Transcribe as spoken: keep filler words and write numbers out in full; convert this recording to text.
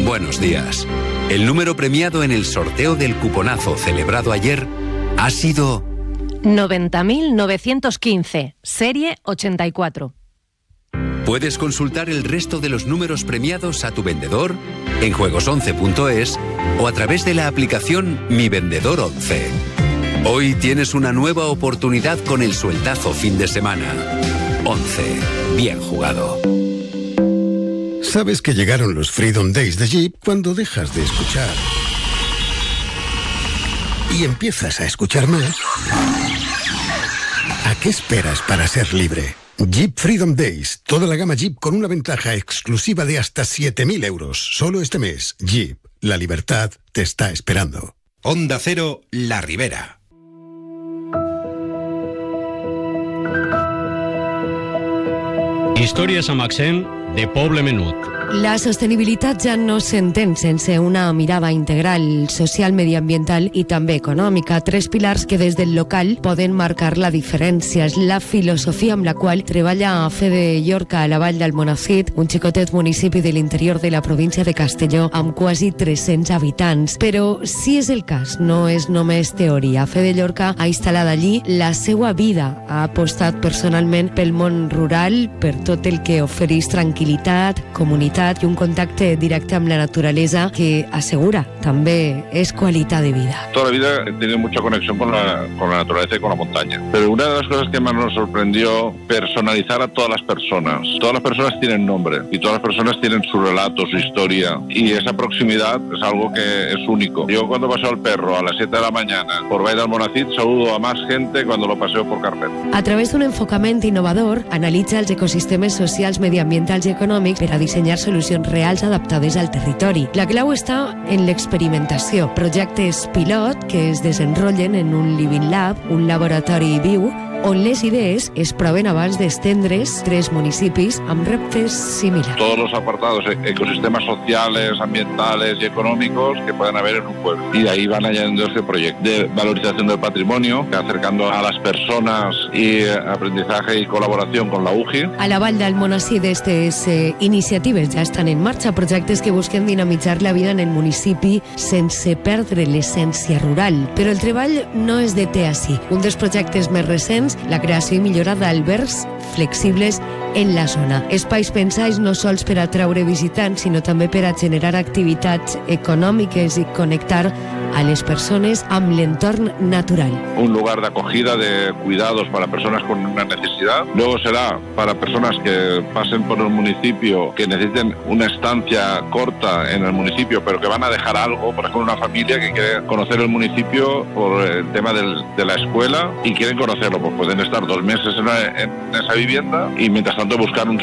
Buenos días. El número premiado en el sorteo del cuponazo celebrado ayer ha sido noventa mil novecientos quince, serie ochenta y cuatro. Puedes consultar el resto de los números premiados a tu vendedor en juegos once punto es o a través de la aplicación Mi Vendedor once. Hoy tienes una nueva oportunidad con el sueldazo fin de semana. once. Bien jugado. Sabes que llegaron los Freedom Days de Jeep cuando dejas de escuchar y empiezas a escuchar más. ¿A qué esperas para ser libre? Jeep Freedom Days. Toda la gama Jeep con una ventaja exclusiva de hasta siete mil euros. Solo este mes. Jeep. La libertad te está esperando. Onda Cero, La Ribera. Històries amb accent de poble menut. La sostenibilitat ja no s'entén sense una mirada integral, social, mediambiental i també econòmica. Tres pilars que des del local poden marcar la diferència. És la filosofia amb la qual treballa Fede Llorca a la Vall d'Almonacid, un xicotet municipi de l'interior de la província de Castelló amb quasi tres-cents habitants. Però si és el cas, no és només teoria. Fede Llorca ha instal·lat allí la seva vida. Ha apostat personalment pel món rural, per tot el que ofereix tranquil·litat, comunitat i un contacte directe amb la naturaleza que asegura també es qualitat de vida. Toda la vida he tenido mucha conexión con la, con la naturaleza y con la montaña. Pero una de las cosas que más nos sorprendió, personalizar a todas las personas. Todas las personas tienen nombre y todas las personas tienen su relato, su historia. Y esa proximidad es algo que es único. Yo cuando paseo al perro a las siete de la mañana por Vall d'Almonacid saludo a más gente cuando lo paseo por Carpet. A través d'un enfocament innovador, analitza els ecosistemes socials, mediambientals i econòmics per a dissenyar solucions reals adaptades al territori. La clau està en l'experimentació. Projectes pilot que es desenrotllen en un Living Lab, un laboratori viu, on les idees es proven abans d'estendre's tres municipis amb reptes similars. Todos los apartados, ecosistemas sociales, ambientales y económicos que puedan haber en un pueblo. Y de ahí van añadiendo este proyecto de valorización del patrimonio, acercando a las personas y aprendizaje y colaboración con la U G I. A la Vall d'Almonacid aquestes eh, iniciatives ja estan en marxa, projectes que busquen dinamitzar la vida en el municipi sense perdre l'essència rural. Però el treball no es deté així. Un dels projectes més recents, la creació i millora d'albergs flexibles en la zona. Espais pensats no sols per atraure visitants, sinó també per a generar activitats econòmiques i connectar a les persones amb l'entorn natural. Un lugar de acogida, de cuidados para personas con una necesidad. Luego será para personas que pasen por el municipio, que necesiten una estancia corta en el municipio, pero que van a dejar algo, por ejemplo, una familia que quiere conocer el municipio por el tema del, de la escuela y quieren conocerlo, pues pueden estar dos meses en, la, en esa vivienda y mientras tanto buscar un